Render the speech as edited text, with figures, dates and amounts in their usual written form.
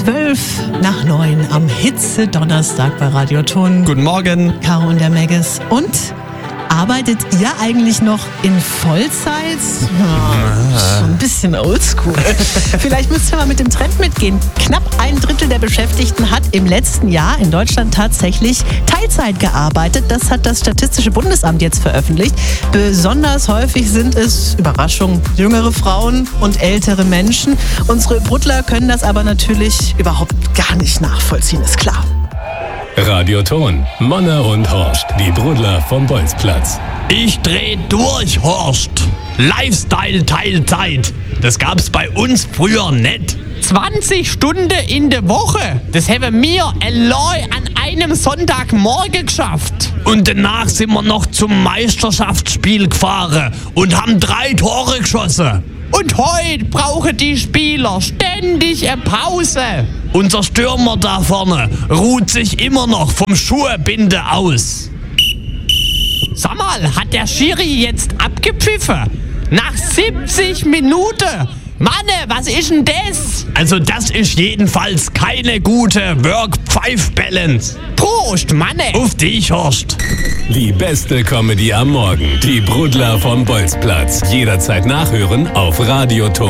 8:12 am Hitze-Donnerstag bei Radio Ton. Guten Morgen. Caro und der Megis. Und arbeitet ihr eigentlich noch in Vollzeit? Ja, schon ein bisschen oldschool. Vielleicht müsst ihr mal mit dem Trend mitgehen. Knapp 1/3 der Beschäftigten hat im letzten Jahr in Deutschland tatsächlich Teilzeit gearbeitet. Das hat das Statistische Bundesamt jetzt veröffentlicht. Besonders häufig sind es, Überraschung, jüngere Frauen und ältere Menschen. Unsere Bruddler können das aber natürlich überhaupt gar nicht nachvollziehen, ist klar. Radio Ton, Monne und Horst, die Bruddler vom Bolzplatz. Ich dreh durch, Horst. Lifestyle Teilzeit. Das gab's bei uns früher nicht. 20 Stunden in der Woche. Das haben wir allein an einem Sonntagmorgen geschafft. Und danach sind wir noch zum Meisterschaftsspiel gefahren und haben 3 Tore geschossen. Und heute brauchen die Spieler ständig eine Pause. Unser Stürmer da vorne ruht sich immer noch vom Schuhbinde aus. Sag mal, hat der Schiri jetzt abgepfiffen? Nach 70 Minuten? Manne, was ist denn das? Also das ist jedenfalls keine gute Work-Life-Balance. Prost, Manne. Auf dich, Horst. Die beste Comedy am Morgen. Die Bruddler vom Bolzplatz. Jederzeit nachhören auf Radio Ton.